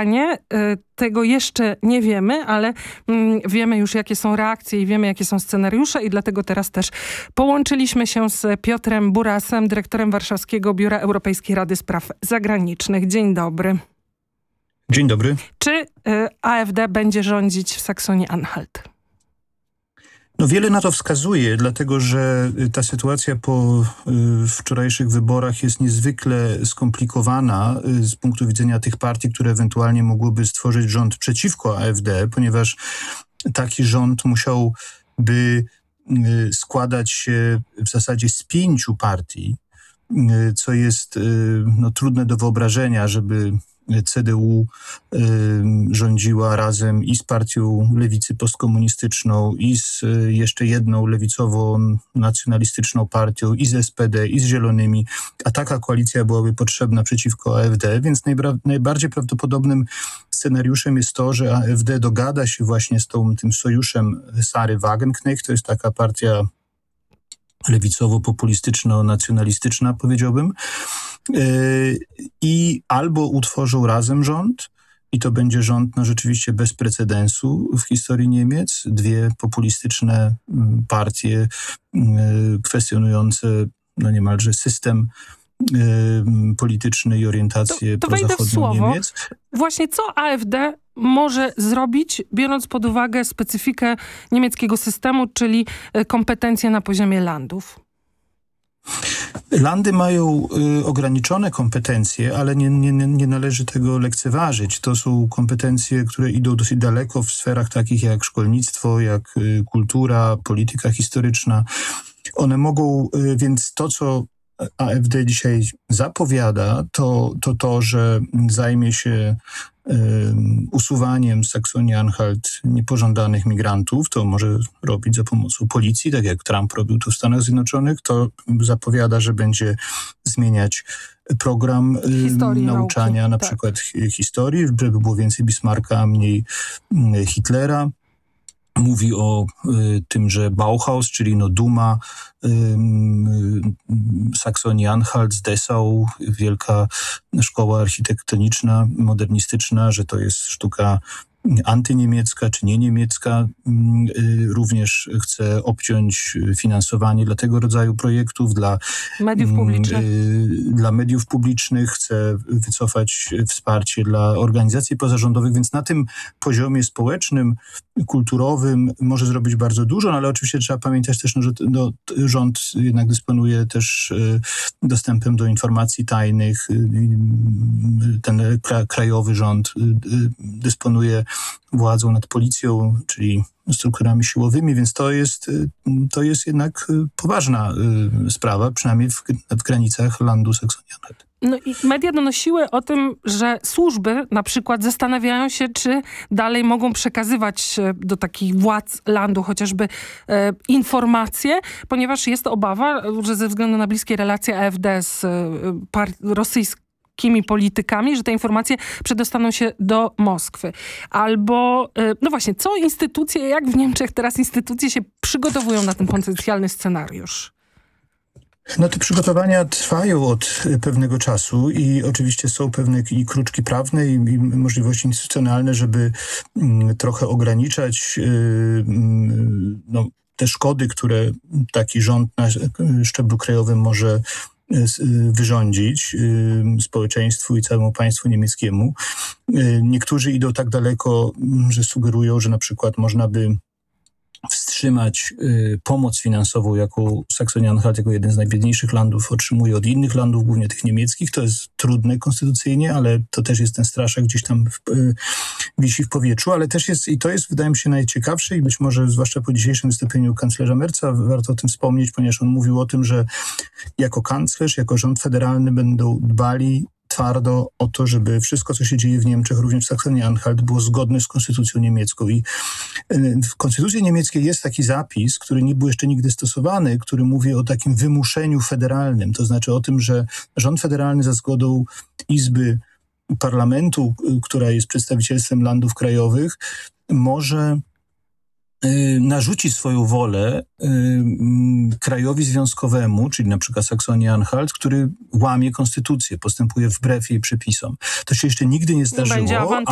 stanie, tego jeszcze nie wiemy, ale wiemy już, jakie są reakcje i wiemy, jakie są scenariusze i dlatego teraz też połączyliśmy się z Piotrem Burasem, dyrektorem Warszawskiego Biura Europejskiej Rady Spraw Zagranicznych. Dzień dobry. Dzień dobry. Czy AfD będzie rządzić w Saksonii-Anhalt? No wiele na to wskazuje, dlatego że ta sytuacja po wczorajszych wyborach jest niezwykle skomplikowana z punktu widzenia tych partii, które ewentualnie mogłyby stworzyć rząd przeciwko AfD, ponieważ taki rząd musiałby składać się w zasadzie z 5 partii, co jest trudne do wyobrażenia, żeby CDU rządziła razem i z partią lewicy postkomunistyczną, i z jeszcze jedną lewicowo-nacjonalistyczną partią, i z SPD, i z Zielonymi, a taka koalicja byłaby potrzebna przeciwko AfD, więc najbardziej prawdopodobnym scenariuszem jest to, że AfD dogada się właśnie z tym sojuszem Sary Wagenknecht, to jest taka partia lewicowo-populistyczno-nacjonalistyczna, powiedziałbym, i albo utworzą razem rząd, i to będzie rząd rzeczywiście bez precedensu w historii Niemiec, 2 populistyczne partie kwestionujące niemalże system polityczny i orientację prozachodnią Niemiec. Właśnie co AfD może zrobić, biorąc pod uwagę specyfikę niemieckiego systemu, czyli kompetencje na poziomie landów? Landy mają ograniczone kompetencje, ale nie należy tego lekceważyć. To są kompetencje, które idą dosyć daleko w sferach takich jak szkolnictwo, jak kultura, polityka historyczna. One mogą, więc to, co AfD dzisiaj zapowiada, to, że zajmie się usuwaniem z Saksonii-Anhalt niepożądanych migrantów. To może robić za pomocą policji, tak jak Trump robił to w Stanach Zjednoczonych. To zapowiada, że będzie zmieniać program nauczania, na przykład historii, żeby było więcej Bismarcka, a mniej Hitlera. Mówi o tym, że Bauhaus, czyli Duma Saksonii-Anhalt z Dessau, wielka szkoła architektoniczna, modernistyczna, że to jest sztuka antyniemiecka czy nieniemiecka. Również chce obciąć finansowanie dla tego rodzaju projektów, dla mediów publicznych. Chce wycofać wsparcie dla organizacji pozarządowych, więc na tym poziomie społecznym, kulturowym może zrobić bardzo dużo, no ale oczywiście trzeba pamiętać też, że rząd jednak dysponuje też dostępem do informacji tajnych. Ten krajowy rząd dysponuje władzą nad policją, czyli strukturami siłowymi, więc to jest jednak poważna sprawa, przynajmniej w granicach landu Saksonii-Anhalt. No i media donosiły o tym, że służby na przykład zastanawiają się, czy dalej mogą przekazywać do takich władz landu chociażby informacje, ponieważ jest obawa, że ze względu na bliskie relacje AfD z rosyjskimi politykami, że te informacje przedostaną się do Moskwy. Albo, no właśnie, co instytucje, jak w Niemczech teraz instytucje się przygotowują na ten potencjalny scenariusz? No te przygotowania trwają od pewnego czasu i oczywiście są pewne i kruczki prawne i możliwości instytucjonalne, żeby trochę ograniczać te szkody, które taki rząd na szczeblu krajowym może wyrządzić społeczeństwu i całemu państwu niemieckiemu. Niektórzy idą tak daleko, że sugerują, że na przykład można by wstrzymać pomoc finansową, jaką Saksonia-Anhalt jako jeden z najbiedniejszych landów otrzymuje od innych landów, głównie tych niemieckich. To jest trudne konstytucyjnie, ale to też jest ten straszak gdzieś tam wisi w powietrzu, ale też jest, i to jest wydaje mi się najciekawsze i być może zwłaszcza po dzisiejszym wystąpieniu kanclerza Merza warto o tym wspomnieć, ponieważ on mówił o tym, że jako kanclerz, jako rząd federalny będą dbali twardo o to, żeby wszystko, co się dzieje w Niemczech, również w Saksonii-Anhalt, było zgodne z konstytucją niemiecką. I w konstytucji niemieckiej jest taki zapis, który nie był jeszcze nigdy stosowany, który mówi o takim wymuszeniu federalnym. To znaczy o tym, że rząd federalny za zgodą Izby Parlamentu, która jest przedstawicielstwem landów krajowych, może narzuci swoją wolę krajowi związkowemu, czyli na przykład Saksonii-Anhalt, który łamie konstytucję, postępuje wbrew jej przepisom. To się jeszcze nigdy nie zdarzyło.